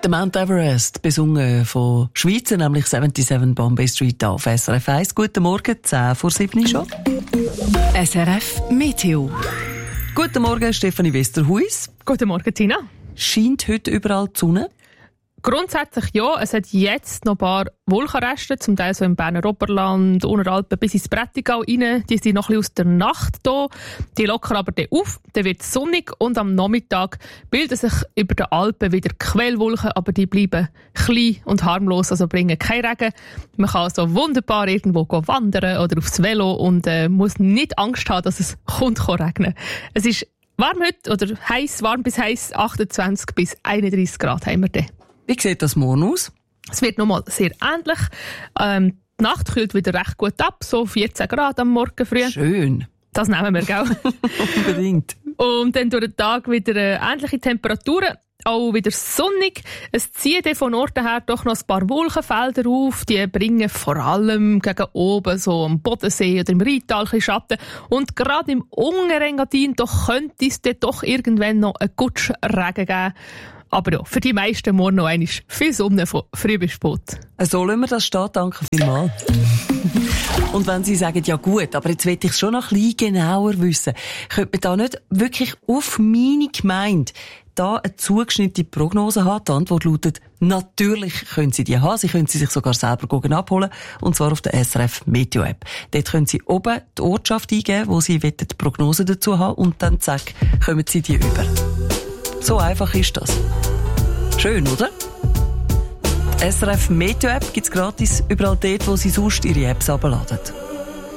Der Mount Everest, besungen von Schweizer, nämlich 77 Bombay Street auf SRF 1. Guten Morgen, 10:07 schon. SRF Meteo. Guten Morgen, Stefanie Westerhuis. Guten Morgen, Tina. Scheint heute überall die Sonne? Grundsätzlich ja. Es hat jetzt noch ein paar Wolkenreste, zum Teil so im Berner Oberland, Unteralpen bis ins Prättigau rein. Die sind noch ein bisschen aus der Nacht da. Die lockern aber dann auf, dann wird es sonnig und am Nachmittag bilden sich über den Alpen wieder Quellwolken, aber die bleiben klein und harmlos, also bringen keinen Regen. Man kann also wunderbar irgendwo wandern oder aufs Velo und muss nicht Angst haben, dass es regnen. Es ist warm heute, oder warm bis heiß, 28 bis 31 Grad haben wir dann. Wie sieht das morgen aus? Es wird nochmal sehr ähnlich. Die Nacht kühlt wieder recht gut ab, so 14 Grad am Morgen früh. Schön. Das nehmen wir, gell? Unbedingt. Und dann durch den Tag wieder ähnliche Temperaturen. Auch wieder sonnig. Es ziehen von Orten her doch noch ein paar Wolkenfelder auf. Die bringen vor allem gegen oben, so am Bodensee oder im Rheintal, ein Schatten. Und gerade im Unterengadin könnte es dann doch irgendwann noch einen Gutschregen geben. Aber ja, für die meisten morgen noch einmal viel Sonne von früh bis spät. So lassen wir das stehen, danke vielmals. Und wenn Sie sagen, ja gut, aber jetzt will ich es schon noch ein bisschen genauer wissen, könnte man da nicht wirklich auf meine Gemeinde da eine zugeschnittene Prognose haben? Die Antwort lautet, natürlich können Sie die haben. Sie können sie sich sogar selber abholen. Und zwar auf der SRF Meteo App. Dort können Sie oben die Ortschaft eingeben, wo Sie die Prognose dazu haben. Und dann zack, kommen Sie die über. So einfach ist das. Schön, oder? Die SRF Meteo App gibt's gratis überall dort, wo Sie sonst Ihre Apps herunterladen.